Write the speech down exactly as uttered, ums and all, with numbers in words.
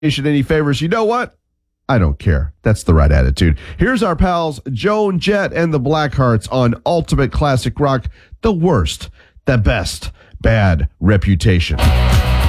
any favors. You know what? I don't care. That's the right attitude. Here's our pals Joan Jett and the Blackhearts on Ultimate Classic Rock, the worst, the best, bad reputation.